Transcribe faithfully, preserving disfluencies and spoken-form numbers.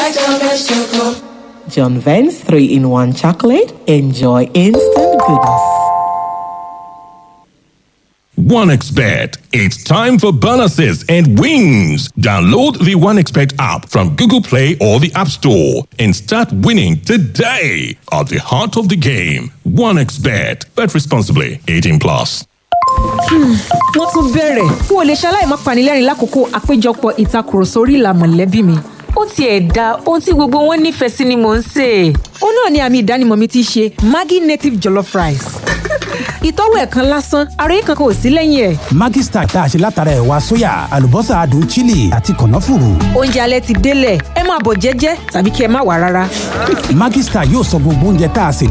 like John Vance Choco. John Vance three in one chocolate. Enjoy instant goodness. OneXBet. It's time for bonuses and wins. Download the OneXBet app from Google Play or the App Store and start winning today. At the heart of the game, OneXBet. Bet responsibly. eighteen plus. Wọ́n tún bẹ̀rẹ̀. N ò lè ṣaláì má panilẹ́rìn lákòókò àpéjọpọ̀ ìtakùrọ̀sọ orí ìlà mọ̀lẹ́bí mi. Ó tiẹ̀ da ohun tí gbogbo wọn nífẹ̀ẹ́ sí ni mò ń sè. Ó náà ni àmì ìdánimọ̀ mi ti ṣe Maggi native jollof rice. Ìtọ́wò ẹ̀kan lásán, ara yìí kankan ò sí lẹ́yìn ẹ̀. Maggi Star tá a ṣe látara ẹ̀wà sóyà, àlùbọ́sà adùn chili àti kànáfùrù. Oúnjẹ alẹ́ ti délẹ̀, ẹ máa bọ̀ jẹ́jẹ́ tàbí kí ẹ má wá rárá. Maggi Star yóò sọ gbogbo oúnjẹ tá a sè